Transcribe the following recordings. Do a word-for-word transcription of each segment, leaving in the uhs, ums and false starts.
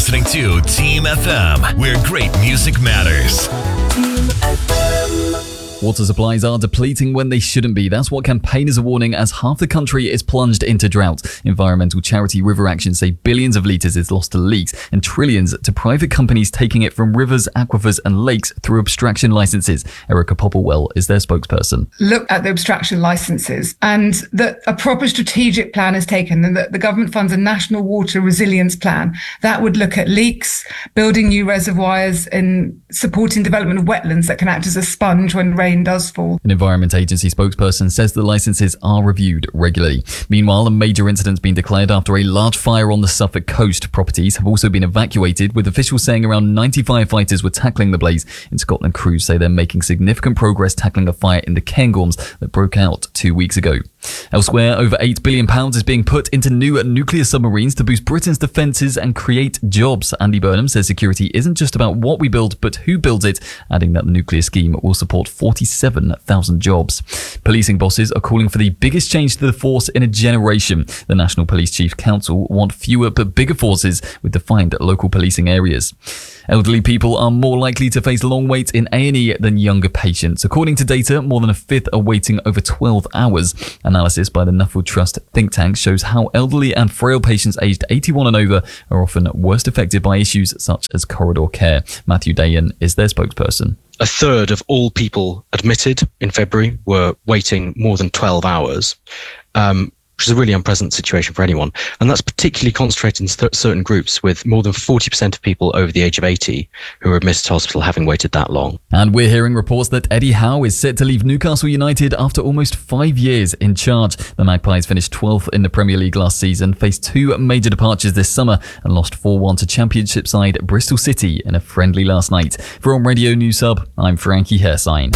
listening to Team F M, where great music matters. Team F M. Water supplies are depleting when they shouldn't be. That's what campaigners are warning as half the country is plunged into drought. Environmental charity River Action say billions of litres is lost to leaks and trillions to private companies taking it from rivers, aquifers and lakes through abstraction licenses. Erica Popplewell is their spokesperson. Look at the abstraction licenses and that a proper strategic plan is taken and that the government funds a national water resilience plan that would look at leaks, building new reservoirs and supporting development of wetlands that can act as a sponge when rain does fall. An Environment Agency spokesperson says the licenses are reviewed regularly. Meanwhile, a major incident's been declared after a large fire on the Suffolk coast. Properties have also been evacuated, with officials saying around ninety firefighters were tackling the blaze. In Scotland, crews say they're making significant progress tackling a fire in the Cairngorms that broke out two weeks ago. Elsewhere, over eight billion pounds is being put into new nuclear submarines to boost Britain's defences and create jobs. Andy Burnham says security isn't just about what we build, but who builds it, adding that the nuclear scheme will support forty-seven thousand jobs. Policing bosses are calling for the biggest change to the force in a generation. The National Police Chief Council want fewer but bigger forces with defined local policing areas. Elderly people are more likely to face long waits in A and E than younger patients. According to data, more than a fifth are waiting over twelve hours. Analysis by the Nuffield Trust think tank shows how elderly and frail patients aged eighty-one and over are often worst affected by issues such as corridor care. Matthew Dayan is their spokesperson. A third of all people admitted in February were waiting more than twelve hours. Um, which is a really unpleasant situation for anyone. And that's particularly concentrated in th- certain groups, with more than forty percent of people over the age of eighty who are admitted to hospital having waited that long. And we're hearing reports that Eddie Howe is set to leave Newcastle United after almost five years in charge. The Magpies finished twelfth in the Premier League last season, faced two major departures this summer and lost four one to Championship side Bristol City in a friendly last night. For On Radio News Hub, I'm Frankie Hersign.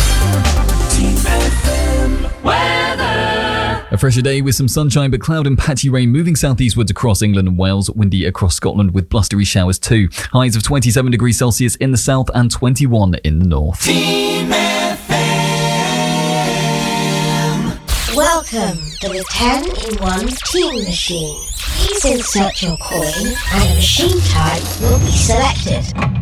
A fresher day with some sunshine but cloud and patchy rain moving southeastwards across England and Wales. Windy across Scotland with blustery showers too. Highs of twenty-seven degrees Celsius in the south and twenty-one in the north. Team F M. Welcome to the ten in one Team Machine. Please insert your coin and a machine type will be selected.